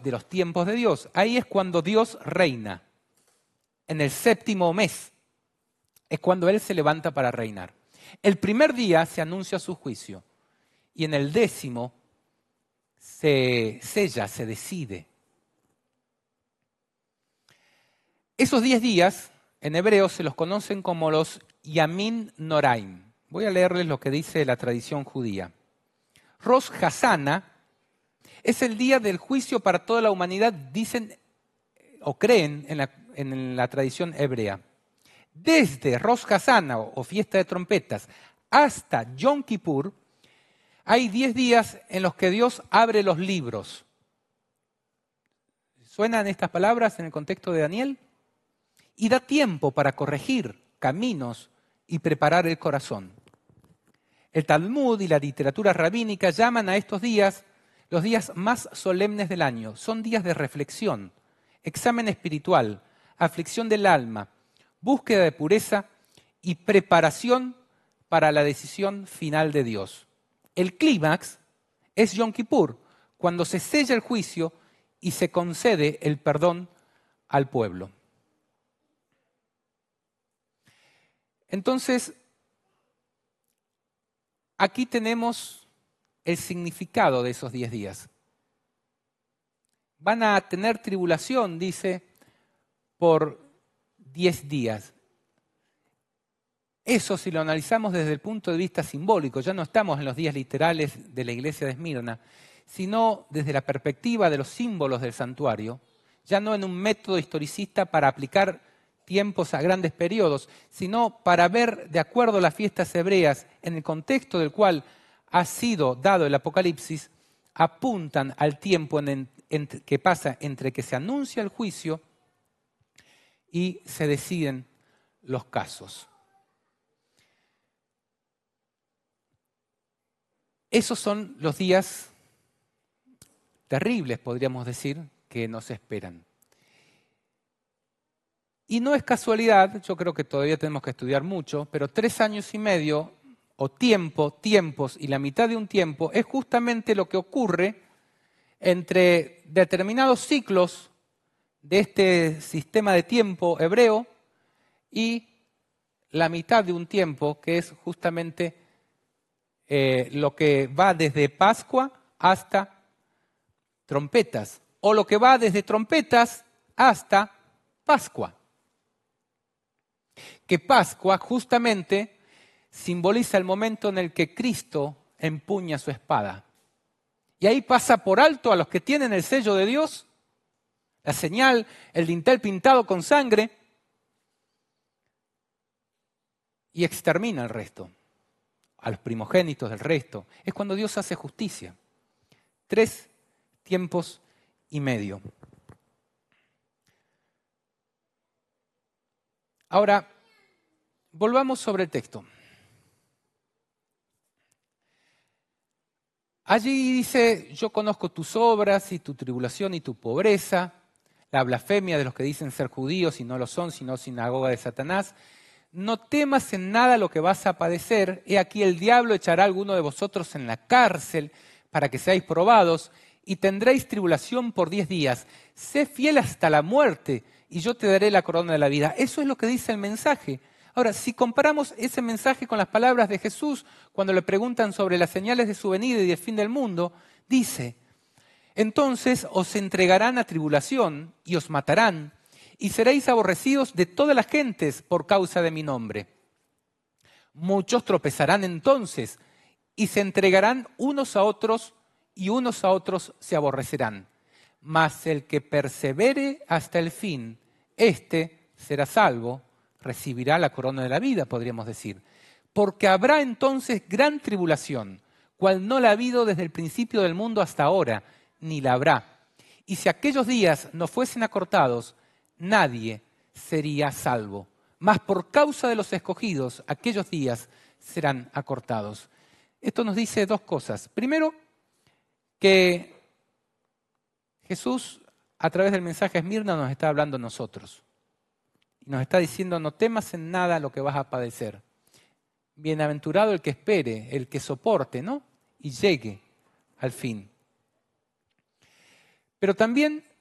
de los tiempos de Dios. Ahí es cuando Dios reina. En el 7º mes es cuando Él se levanta para reinar. El primer día se anuncia su juicio y en el 10º se sella, se decide. Esos 10 días en hebreo se los conocen como los Yamim Noraim. Voy a leerles lo que dice la tradición judía. Rosh Hashanah es el día del juicio para toda la humanidad, dicen o creen en la tradición hebrea. Desde Rosh Hashanah o fiesta de trompetas hasta Yom Kippur hay 10 días en los que Dios abre los libros. ¿Suenan estas palabras en el contexto de Daniel? Y da tiempo para corregir caminos y preparar el corazón. El Talmud y la literatura rabínica llaman a estos días los días más solemnes del año. Son días de reflexión, examen espiritual, aflicción del alma, búsqueda de pureza y preparación para la decisión final de Dios. El clímax es Yom Kippur, cuando se sella el juicio y se concede el perdón al pueblo. Entonces, aquí tenemos el significado de esos 10 días. Van a tener tribulación, dice, por 10 días. Eso, si lo analizamos desde el punto de vista simbólico, ya no estamos en los días literales de la iglesia de Esmirna, sino desde la perspectiva de los símbolos del santuario, ya no en un método historicista para aplicar tiempos a grandes periodos, sino para ver, de acuerdo a las fiestas hebreas, en el contexto del cual ha sido dado el Apocalipsis, apuntan al tiempo que pasa entre que se anuncia el juicio y se deciden los casos. Esos son los días terribles, podríamos decir, que nos esperan. Y no es casualidad, yo creo que todavía tenemos que estudiar mucho, pero 3 años y medio, o tiempos y la mitad de un tiempo, es justamente lo que ocurre entre determinados ciclos de este sistema de tiempo hebreo y la mitad de un tiempo, que es justamente lo que va desde Pascua hasta trompetas, o lo que va desde trompetas hasta Pascua. Que Pascua justamente simboliza el momento en el que Cristo empuña su espada. Y ahí pasa por alto a los que tienen el sello de Dios, la señal, el dintel pintado con sangre, y extermina al resto, a los primogénitos del resto. Es cuando Dios hace justicia. 3 tiempos y medio. Ahora, volvamos sobre el texto. Allí dice, yo conozco tus obras y tu tribulación y tu pobreza, la blasfemia de los que dicen ser judíos y no lo son, sino sinagoga de Satanás. No temas en nada lo que vas a padecer. He aquí el diablo echará a alguno de vosotros en la cárcel para que seáis probados y tendréis tribulación por 10 días. Sé fiel hasta la muerte y yo te daré la corona de la vida. Eso es lo que dice el mensaje. Ahora, si comparamos ese mensaje con las palabras de Jesús, cuando le preguntan sobre las señales de su venida y del fin del mundo, dice, entonces os entregarán a tribulación y os matarán, y seréis aborrecidos de todas las gentes por causa de mi nombre. Muchos tropezarán entonces y se entregarán unos a otros y unos a otros se aborrecerán. Mas el que persevere hasta el fin, éste será salvo, recibirá la corona de la vida, podríamos decir. Porque habrá entonces gran tribulación, cual no la ha habido desde el principio del mundo hasta ahora, ni la habrá. Y si aquellos días no fuesen acortados, nadie sería salvo. Mas por causa de los escogidos, aquellos días serán acortados. Esto nos dice 2 cosas. Primero, que Jesús, a través del mensaje a Esmirna, nos está hablando a nosotros. Y nos está diciendo, no temas en nada lo que vas a padecer. Bienaventurado el que espere, el que soporte, ¿no? Y llegue al fin. Pero también